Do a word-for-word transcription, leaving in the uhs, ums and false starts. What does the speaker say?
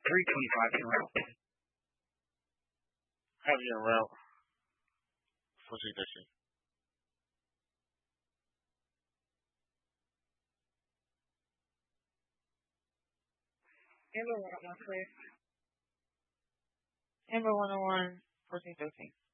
three twenty-five en route. Have you en route. fourteen thirteen. Amber one oh one, clear. Amber one oh one, fourteen thirteen.